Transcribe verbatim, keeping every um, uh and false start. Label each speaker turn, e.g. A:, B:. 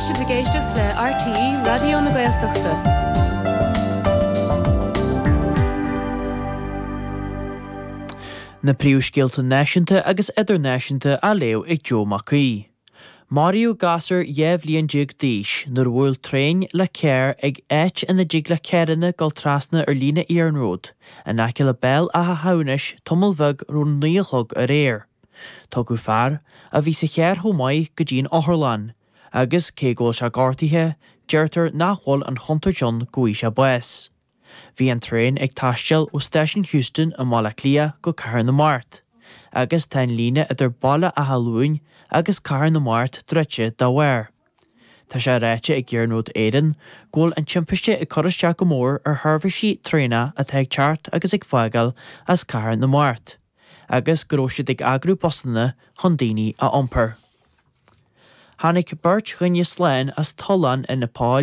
A: si bhgéisteach le R T E Radio na Gaeltachta.
B: Na príomhscéalta náisiúnta agus idirnáisiúnta a léamh ag Joe Mackey. Mario Gasser Yevlian Jig Dish, nur bhfuil tréin le ceir ag éit ina jig le ceirina gal trasna ar lína Iarn Road, an aice le bell a haunis tomul bhag rún níolthog a réir. Tá go fearr a bhí sa cheir thomáid go dtíon Otherlan, agus cé ggóil se gártaithe, deirtar nachhol an chuntar John goí se bues. Bhí an tréin ag taisteal ó Station Houston a mála clia go Cairn na Mart, agus tá lína idir balla a halúin agus Cairn na Mart dreite dá bhair. Tá sé réite ag Iarnród éireann, ggóil an timpiste i coristeach go mór ar thurfaisí tréna a teag teart agus ag fágal as Cairn na Mart, agus gróisiad ag agrú bosanna chun daoine a iompar. Tháinig beirt ghine sláin as tolan in Nepal